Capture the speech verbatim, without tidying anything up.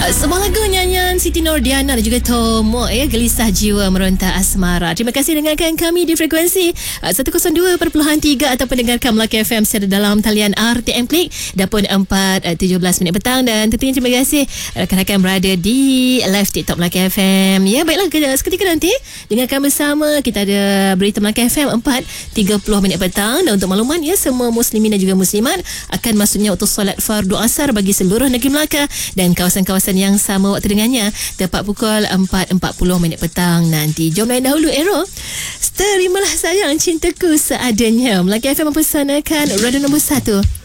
Sebuah lagu nyanyian Siti Nordiana dan juga Tomo ya, Gelisah Jiwa Meronta Asmara. Terima kasih dengarkan kami di frekuensi seratus dua perpuluhan tiga atau pendengarkan Melaka F M secara dalam talian R T M Klik dah pun empat tujuh belas minit petang. Dan tentunya terima kasih rakan-rakan berada di live TikTok Melaka F M. Ya, baiklah, seketika nanti dengarkan bersama kita ada berita Melaka F M empat tiga puluh minit petang. Dan untuk makluman ya, semua muslimin dan juga muslimat akan masuknya waktu solat fardu asar bagi seluruh negeri Melaka dan kawasan-kawasan yang sama waktu dengannya tepat pukul empat empat puluh minit petang nanti. Jom lain dahulu Ero. Terimalah sayang cintaku seadanya. Melaka F M mempersanakan radio nombor satu